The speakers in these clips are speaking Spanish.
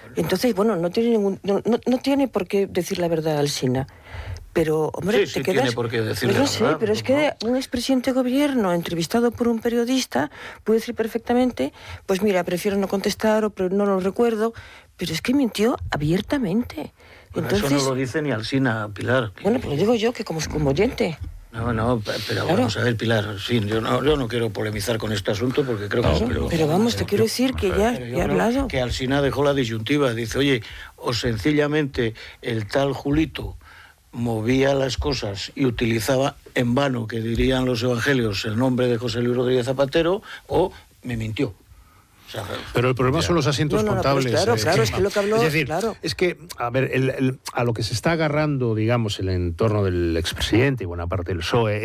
Entonces, bueno, no tiene por qué decir la verdad Alsina. Pero, hombre, sí tiene por qué decir la verdad. No sé, pero es que un expresidente de gobierno entrevistado por un periodista puede decir perfectamente, pues mira, prefiero no contestar o no lo recuerdo, pero es que mintió abiertamente. Entonces, eso no lo dice ni Alsina, Pilar. Bueno, pues lo digo yo, que como oyente. No, pero claro. Vamos a ver, Pilar, sí, yo no quiero polemizar con este asunto porque creo que... Pero vamos, te quiero decir que ya he hablado. Que Alsina dejó la disyuntiva, dice, oye, o sencillamente el tal Julito movía las cosas y utilizaba en vano, que dirían los evangelios, el nombre de José Luis Rodríguez Zapatero, o me mintió. O sea, pero el problema son los asientos contables. Claro, es que lo que habló... Es decir, es que, a ver, a lo que se está agarrando, digamos, el entorno del expresidente y buena parte del PSOE,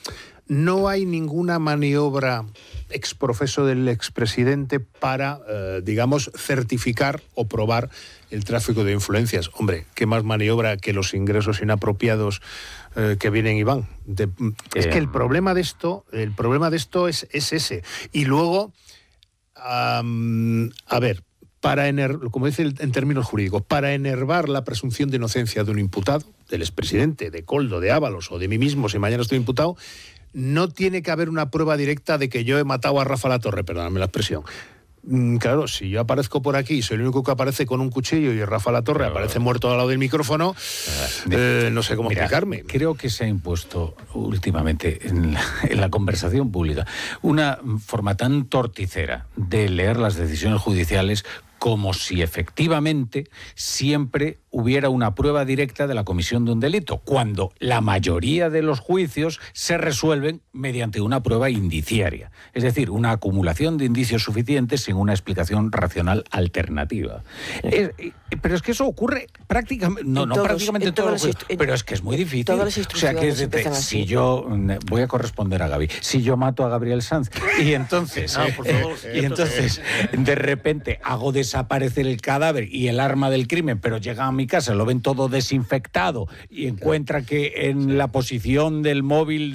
no hay ninguna maniobra exprofeso del expresidente para, digamos, certificar o probar el tráfico de influencias. Hombre, ¿qué más maniobra que los ingresos inapropiados que vienen y van? Es que el problema de esto es ese. Y luego, a ver, como dice en términos jurídicos, para enervar la presunción de inocencia de un imputado, del expresidente, de Koldo, de Ábalos o de mí mismo, si mañana estoy imputado, no tiene que haber una prueba directa de que yo he matado a Rafa Latorre, perdóname la expresión. Claro, si yo aparezco por aquí y soy el único que aparece con un cuchillo y Rafa Latorre aparece muerto al lado del micrófono, no sé cómo explicarme. Creo que se ha impuesto últimamente en la conversación pública una forma tan torticera de leer las decisiones judiciales como si efectivamente siempre hubiera una prueba directa de la comisión de un delito, cuando la mayoría de los juicios se resuelven mediante una prueba indiciaria, es decir, una acumulación de indicios suficientes sin una explicación racional alternativa. Pero es que eso ocurre prácticamente, prácticamente en todos los juicios, pero es que es muy difícil. O sea, que si yo voy a corresponder a Gaby, si yo mato a Gabriel Sanz y entonces, de repente hago desaparecer el cadáver y el arma del crimen, pero llegan a mi casa, lo ven todo desinfectado y encuentran que en la posición del móvil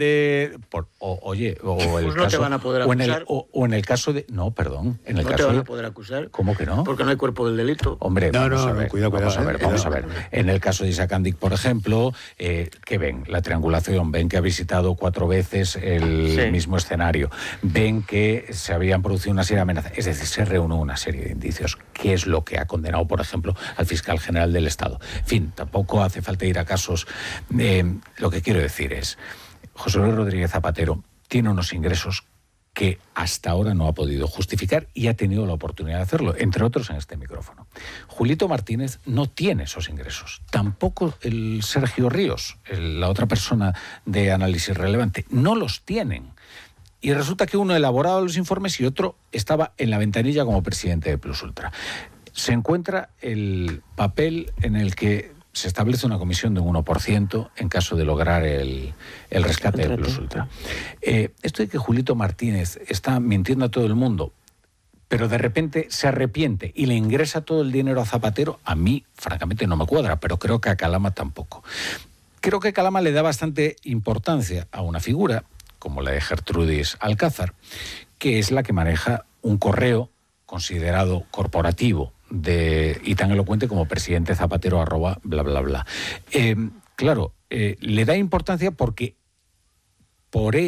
no te van a poder acusar. O en el caso de... No, perdón. En el no caso te van a poder acusar. ¿Cómo que no? Porque no hay cuerpo del delito. Hombre, vamos a ver. En el caso de Isaac Andic, por ejemplo, ¿qué ven? La triangulación. Ven que ha visitado 4 veces el mismo escenario. Ven que se habían producido una serie de amenazas. Es decir, se reunió una serie de indicios. ¿Qué es lo que ha condenado, por ejemplo, al fiscal general del Estado? En fin, tampoco hace falta ir a casos. Lo que quiero decir es, José Luis Rodríguez Zapatero tiene unos ingresos que hasta ahora no ha podido justificar y ha tenido la oportunidad de hacerlo, entre otros en este micrófono. Julito Martínez no tiene esos ingresos, tampoco el Sergio Ríos, la otra persona de análisis relevante, no los tienen. Y resulta que uno elaboraba los informes y otro estaba en la ventanilla como presidente de Plus Ultra. Se encuentra el papel en el que se establece una comisión de un 1% en caso de lograr el rescate de Plus Ultra. Esto de que Julito Martínez está mintiendo a todo el mundo, pero de repente se arrepiente y le ingresa todo el dinero a Zapatero, a mí, francamente, no me cuadra, pero creo que a Calama tampoco. Creo que Calama le da bastante importancia a una figura, como la de Gertrudis Alcázar, que es la que maneja un correo considerado corporativo y tan elocuente como presidente Zapatero @ bla bla bla. Claro, le da importancia porque por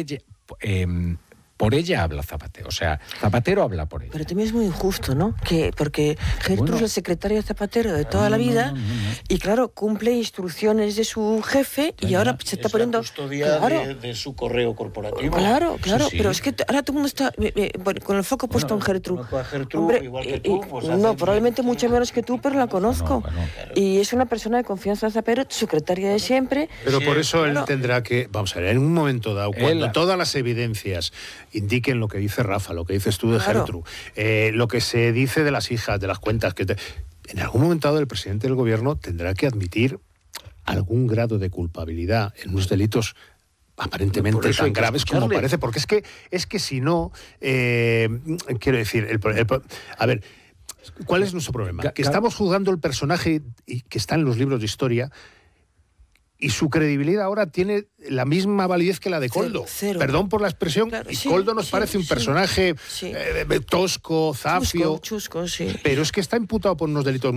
ella habla Zapatero, o sea, Zapatero habla por ella. Pero también es muy injusto, ¿no? Porque Gertrudis es la secretaria de Zapatero de toda la vida y claro, cumple instrucciones de su jefe y ahora se está poniendo... la custodia de su correo corporativo. Claro, sí. Pero es que ahora todo el mundo está con el foco puesto en Gertrudis. Hombre, igual que tú. No, probablemente mucho menos que tú, pero la conozco. Claro. Y es una persona de confianza de Zapatero, secretaria de siempre. Pero por eso él tendrá que... Vamos a ver, en un momento dado, cuando todas las evidencias indiquen lo que dice Rafa, lo que dices tú de Gertrude, lo que se dice de las hijas, de las cuentas, en algún momento dado el presidente del gobierno tendrá que admitir algún grado de culpabilidad en unos delitos aparentemente tan graves como parece, porque es que si no, quiero decir, a ver, ¿cuál es nuestro problema? Que estamos juzgando el personaje que está en los libros de historia y su credibilidad ahora tiene la misma validez que la de Koldo. Cero. Perdón por la expresión, claro, y Koldo nos parece un personaje tosco, zafio, chusco, sí. Pero es que está imputado por unos delitos